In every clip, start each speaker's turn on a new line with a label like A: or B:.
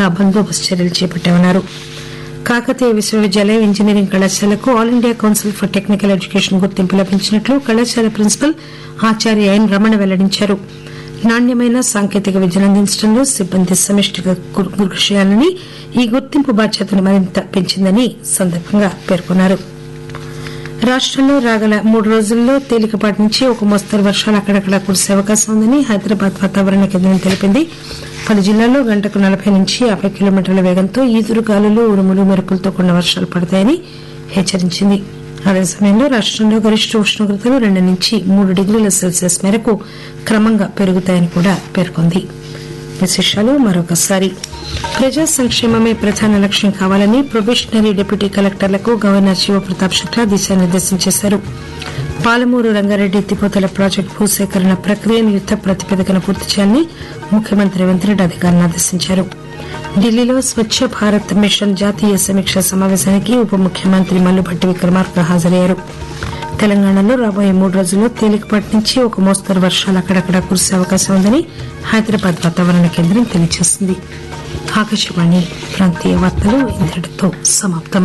A: బందోబస్తు చర్యలు చేపట్టామన్నారు. కాకతీయ విశ్వవిద్యాలయం ఇంజనీరింగ్ కళాశాలకు all India council for technical education గుర్తింపు లభించినట్లు కళాశాల ప్రిన్సిపల్ ఆచార్య ఎన్ రమణ వెల్లడించారు. నాణ్యమైన సాంకేతిక విద్యను అందించడంలో సిబ్బంది సమిష్టిగా కృషి చేయాలని ఈ గుర్తింపు బాధ్యతను మరింత పెంచిందని సందర్భంగా పేర్కొన్నారు. రాష్టంలో రాగల 3 రోజుల్లో తేలికపాటి నుంచి ఒక మోస్తరు వర్షాలు అక్కడక్కడా కురిసే అవకాశం ఉందని హైదరాబాద్ వాతావరణ కేంద్రం తెలిపింది. పలు జిల్లాల్లో గంటకు 40 నుంచి 50 కిలోమీటర్ల వేగంతో ఈదురుగాలులు, ఉరుములు, మెరుపులతో కూడిన వర్షాలు పడతాయని హెచ్చరించింది. అదే సమయంలో రాష్టంలో గరిష్ట ఉష్ణోగ్రతలు 2 నుంచి 3 డిగ్రీల సెల్సియస్ మేరకు క్రమంగా పెరుగుతాయని కూడా పేర్కొంది. విశేషాలు మరొకసారి. ప్రజా సంక్షేమమే ప్రధాన లక్ష్యం కావాలని ప్రొబేషనరీ డిప్యూటీ కలెక్టర్లకు గవర్నర్ శివప్రతాప్ శుక్లా దిశానిర్దేశం చేశారు. పాలమూరు రంగారెడ్డి ఎత్తిపోతల ప్రాజెక్టు భూసేకరణ ప్రక్రియను యుద్ద ప్రాతిపదికన పూర్తి చేయాలని ముఖ్యమంత్రి రేవంత్ రెడ్డి అధికారులను ఆదేశించారు. ఢిల్లీలో స్వచ్ఛ భారత్ మిషన్ జాతీయ సమీక్షా సమావేశానికి ఉప ముఖ్యమంత్రి మల్లుభట్టి విక్రమార్క హాజరయ్యారు. తెలంగాణలో రాబోయే 3 రోజుల్లో తేలికపాటి నుంచి ఒక మోస్తరు వర్షాలు అక్కడక్కడా కురిసే అవకాశం ఉందని హైదరాబాద్ వాతావరణ కేంద్రం తెలియజేసింది. ఆకాశవాణి ప్రాంతీయ వార్తలు ఇంతటితో సమాప్తం.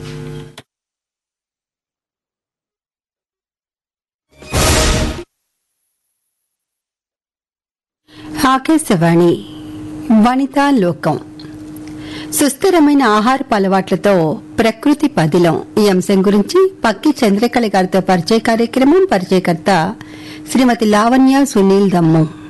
B: ఆకాశవాణి వనితా లోకం. సుస్థిరమైన ఆహారపు అలవాట్లతో ప్రకృతి పదిలం ఈ అంశం గురించి పక్కి చంద్రకళ గారితో పరిచయ కార్యక్రమం. పరిచయకర్త శ్రీమతి లావణ్య సునీల్ దమ్ము.